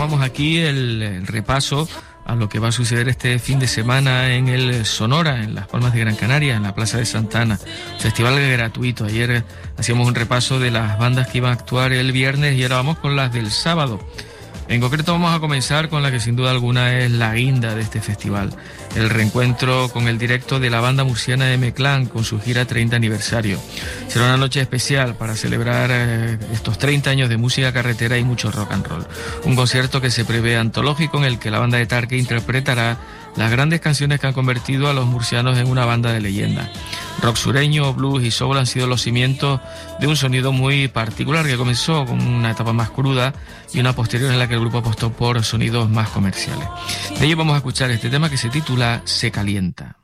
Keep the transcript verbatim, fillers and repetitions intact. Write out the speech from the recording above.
retomamos aquí el, el repaso a lo que va a suceder este fin de semana en el Sonora, en Las Palmas de Gran Canaria, en la Plaza de Santa Ana. Festival gratuito. Ayer hacíamos un repaso de las bandas que iban a actuar el viernes y ahora vamos con las del sábado. En concreto vamos a comenzar con la que sin duda alguna es la guinda de este festival, el reencuentro con el directo de la banda murciana M-Clan con su gira treinta aniversario. Será una noche especial para celebrar eh, estos treinta años de música carretera y mucho rock and roll. Un concierto que se prevé antológico en el que la banda de Tarque interpretará las grandes canciones que han convertido a los murcianos en una banda de leyenda. Rock sureño, blues y soul han sido los cimientos de un sonido muy particular que comenzó con una etapa más cruda y una posterior en la que el grupo apostó por sonidos más comerciales. De ello vamos a escuchar este tema que se titula Se Calienta.